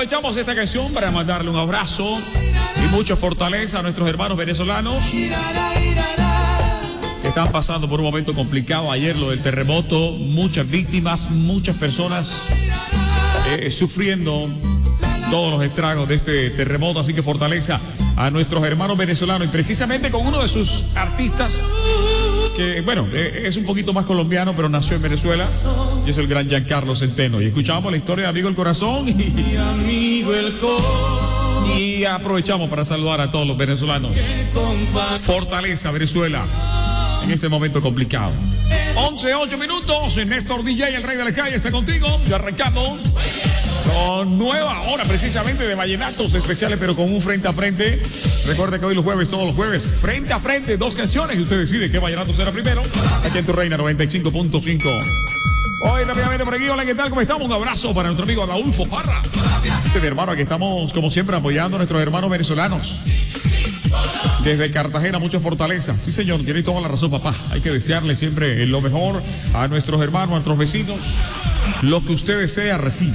aprovechamos esta canción para mandarle un abrazo y mucha fortaleza a nuestros hermanos venezolanos que están pasando por un momento complicado. Ayer lo del terremoto, muchas víctimas, muchas personas sufriendo todos los estragos de este terremoto, así que fortaleza a nuestros hermanos venezolanos y precisamente con uno de sus artistas que, bueno, es un poquito más colombiano, pero nació en Venezuela y es el gran Giancarlo Centeno. Y escuchamos la historia de Amigo el Corazón y Amigo el Corazón. Y aprovechamos para saludar a todos los venezolanos. Fortaleza, Venezuela, en este momento complicado. 11:08 minutos, Néstor DJ, el rey de la calle, está contigo. Y arrancamos con nueva hora precisamente de vallenatos especiales, pero con un frente a frente. Recuerde que hoy los jueves, todos los jueves, frente a frente, dos canciones y usted decide qué vallenato será primero. Aquí en Tu Reina 95.5. Hoy rápidamente por aquí, hola, ¿qué tal? ¿Cómo estamos? Un abrazo para nuestro amigo Adolfo Parra. Dice mi hermano, aquí estamos como siempre apoyando a nuestros hermanos venezolanos. Desde Cartagena, mucha fortaleza. Sí, señor, tiene toda la razón, papá. Hay que desearle siempre lo mejor a nuestros hermanos, a nuestros vecinos. Lo que usted desea, recibe.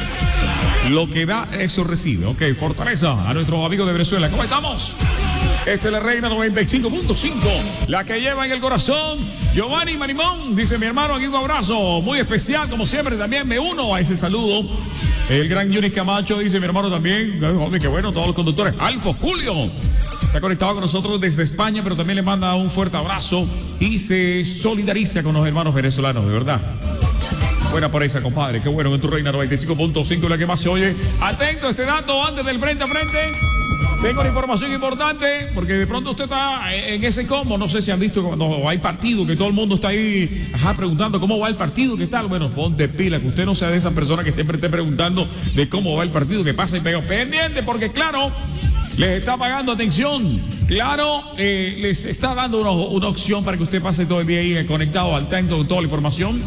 Lo que da, eso recibe. Ok, fortaleza a nuestros amigos de Venezuela. ¿Cómo estamos? Esta es la Reina 95.5, la que lleva en el corazón Giovanni Marimón. Dice mi hermano, aquí un abrazo muy especial, como siempre. También me uno a ese saludo. El gran Yunis Camacho, dice mi hermano también. Hombre, qué bueno, todos los conductores. Alfo Julio está conectado con nosotros desde España, pero también le manda un fuerte abrazo y se solidariza con los hermanos venezolanos, de verdad. Buena por esa, compadre. Qué bueno, en Tu Reina 95.5, la que más se oye. Atento a este dato antes del frente a frente. Tengo una información importante, porque de pronto usted está en ese combo. No sé si han visto cuando hay partido, que todo el mundo está ahí preguntando cómo va el partido, qué tal. Bueno, ponte pila, que usted no sea de esas personas que siempre esté preguntando de cómo va el partido, que pasa y pega. Pendiente, porque claro, les está pagando atención. Claro, les está dando una opción para que usted pase todo el día ahí conectado, al tanto con toda la información.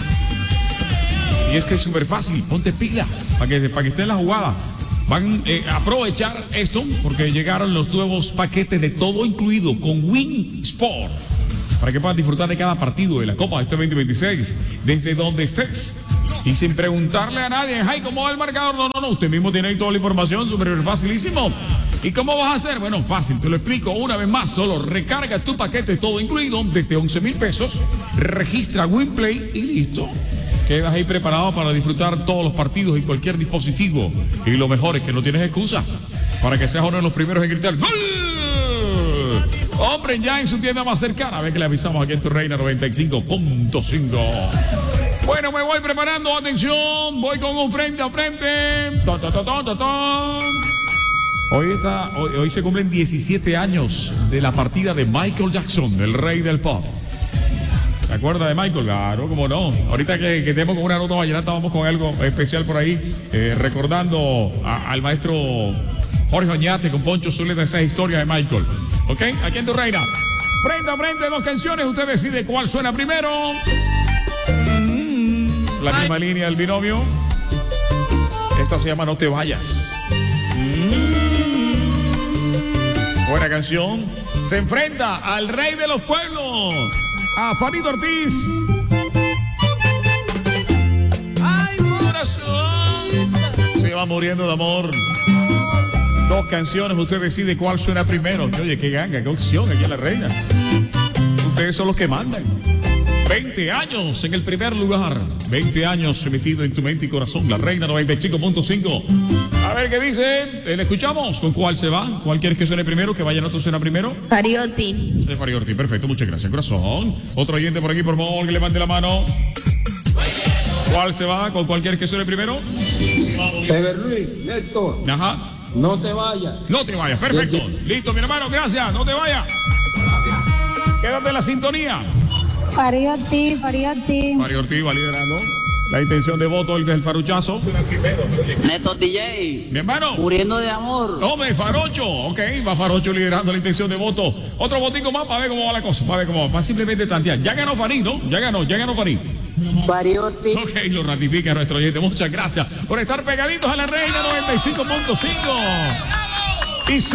Y es que es súper fácil, ponte pila, para que esté en la jugada. Van a aprovechar esto porque llegaron los nuevos paquetes de todo incluido con Win Sport, para que puedas disfrutar de cada partido de la Copa de este 2026, desde donde estés. Y sin preguntarle a nadie, ay, ¿cómo va el marcador? No, usted mismo tiene ahí toda la información, súper facilísimo. ¿Y cómo vas a hacer? Bueno, fácil, te lo explico una vez más. Solo recarga tu paquete todo incluido desde 11,000 pesos, registra WinPlay y listo. Quedas ahí preparado para disfrutar todos los partidos y cualquier dispositivo. Y lo mejor es que no tienes excusa para que seas uno de los primeros en gritar ¡Gol! Hombre, ya en su tienda más cercana. A ver que le avisamos aquí en Tu Reina 95.5. Bueno, me voy preparando. Atención, voy con un frente a frente. Hoy se cumplen 17 años de la partida de Michael Jackson, el rey del pop. ¿Se acuerda de Michael? Claro, cómo no. Ahorita que tenemos con una nota vallenata, vamos con algo especial por ahí, recordando al maestro Jorge Oñate con Poncho Zuleta, esa historia de Michael. ¿Ok? Aquí en Tu Reina. Frente a frente, dos canciones. Usted decide cuál suena primero. La misma línea del binomio. Esta se llama No Te Vayas. Buena canción. Se enfrenta al rey de los pueblos, a Fanito Ortiz. Ay, corazón, se va muriendo de amor. Dos canciones, usted decide cuál suena primero. Oye, qué ganga, qué opción aquí en La Reina. Ustedes son los que mandan. 20 años en el primer lugar. 20 años metido en tu mente y corazón. La Reina 95.5. A ver qué dice. ¿Le escuchamos? ¿Con cuál se va? ¿Cuál quieres que suene primero? ¿Que vallenato suena primero? Fariotti. Fariotti, perfecto. Muchas gracias, corazón. Otro oyente por aquí, por favor, que levante la mano. ¿Cuál se va? ¿Con cuál quieres que suene primero? Everluis, Néstor. Ajá. No te vayas. No te vayas, perfecto. Listo, mi hermano, gracias. No te vayas. Quédate en la sintonía. Fariotti. Fariotti va liderando. La intención de voto del faruchazo. Néstor DJ. Mi hermano. Muriendo de amor. Hombre, Farocho. Ok, va Farocho liderando la intención de voto. Otro votico más para ver cómo va la cosa. Para ver cómo va. Para simplemente tantear. Ya ganó Farín, ¿no? Ya ganó Farín. Fariotti. Ok, lo ratifica nuestro oyente. Muchas gracias por estar pegaditos a La Reina 95.5. Y